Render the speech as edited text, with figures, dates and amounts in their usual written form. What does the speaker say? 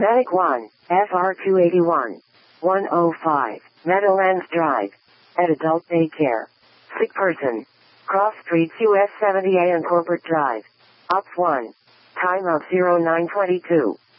Medic 1, FR281. 105, Meadowlands Drive. At Adult Daycare. Sick person. Cross Streets US 70A and Corporate Drive. Ops 1. Time of 0922.